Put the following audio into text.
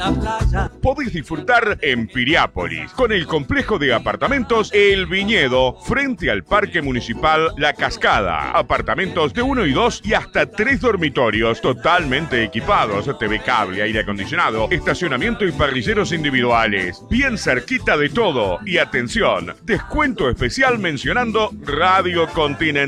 la playa. Podés disfrutar en Piriápolis, con el complejo de apartamentos El Viñedo, frente al Parque Municipal La Cascada. Apartamentos de 1 y 2 y hasta 3 dormitorios, totalmente equipados, TV cable, aire acondicionado, estacionamiento y parrilleros individuales. Bien cerquita de todo. Y atención, descuento especial mencionando Radio Continental.